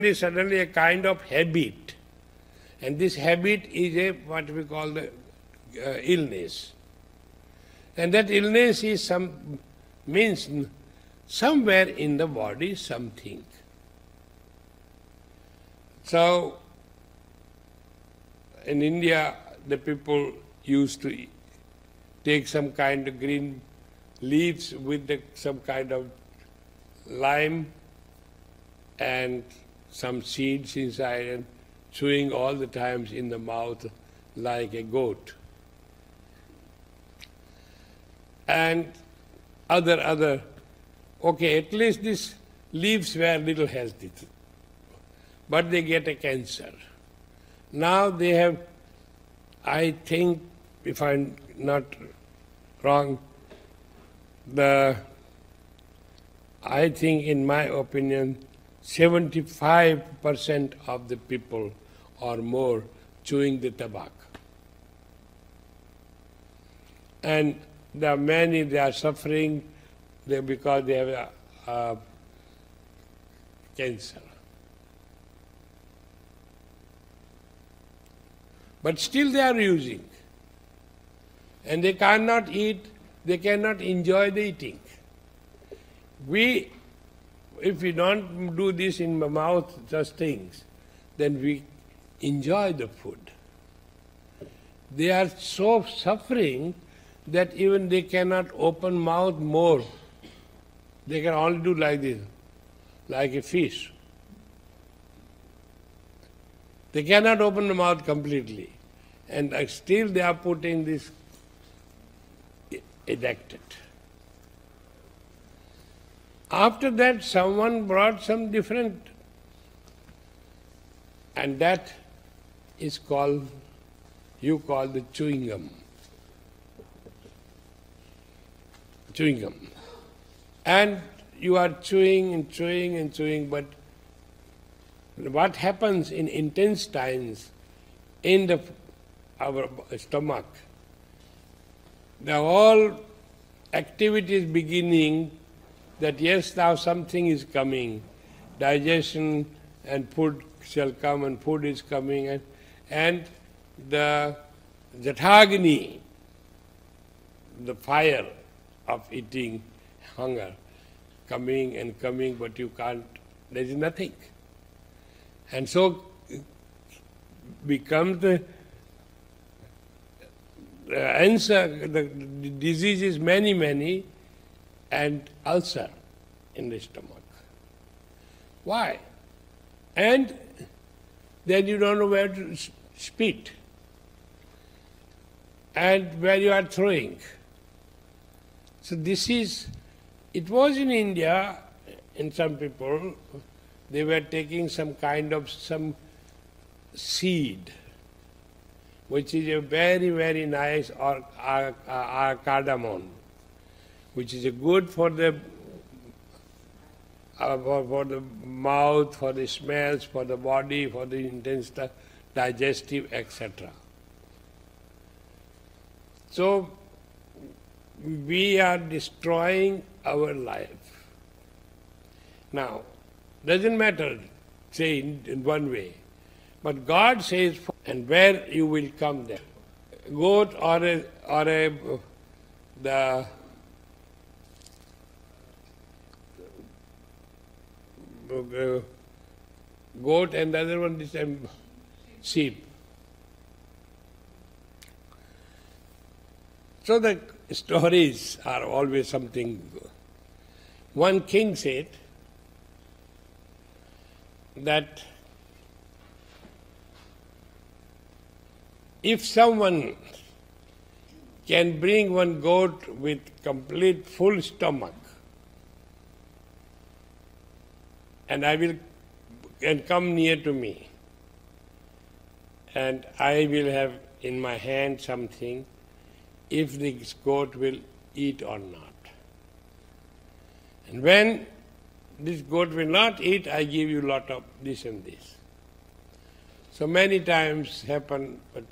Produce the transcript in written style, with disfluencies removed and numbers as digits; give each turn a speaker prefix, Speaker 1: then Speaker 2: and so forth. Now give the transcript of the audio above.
Speaker 1: is suddenly a kind of habit. And this habit is a what we call the illness. And that illness is means somewhere in the body something. So in India the people used to take some kind of green leaves with some kind of lime and some seeds inside and chewing all the times in the mouth like a goat. And other, okay, at least these leaves were a little healthy, but they get a cancer. Now they have, I think, if I'm not wrong, I think in my opinion, 75% of the people or more chewing the tobacco. And there are many, they are suffering because they have a cancer. But still they are using. And they cannot eat, they cannot enjoy the eating. If we don't do this in the mouth, just things, then we enjoy the food. They are so suffering that even they cannot open mouth more. They can only do like this, like a fish. They cannot open the mouth completely. And still they are putting this ejected. After that, someone brought some different, and that is called, you call the chewing gum. Chewing gum. And you are chewing and chewing and chewing, but what happens in intestines, in our stomach, the whole activity is beginning that yes, now something is coming, digestion and food shall come and food is coming and the Jathagni, the fire of eating, hunger, coming and coming, but you can't, there is nothing. And so becomes the answer, the disease is many, and ulcer in the stomach. Why? And then you don't know where to spit and where you are throwing. So this is, it was in India, in some people, they were taking some kind of some seed, which is a very nice cardamom, which is good for the mouth, for the smells, for the body, for the intestine, digestive, etc. So we are destroying our life. Now, doesn't matter, say in one way, but God says, and where you will come there, goat or the goat and the other one is sheep. So the stories are always something. One king said that if someone can bring one goat with complete full stomach, and come near to me, and I will have in my hand something, if this goat will eat or not. And when this goat will not eat, I give you lot of this and this. So many times happen, but